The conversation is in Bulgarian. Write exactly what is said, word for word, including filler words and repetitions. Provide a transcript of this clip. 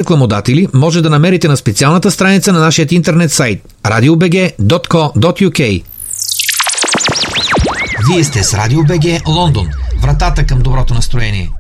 рекламодатели може да намерите на специалната страница на нашия интернет сайт радио би джи точка ко точка ю кей. Вие сте с Радио БГ Лондон, вратата към доброто настроение.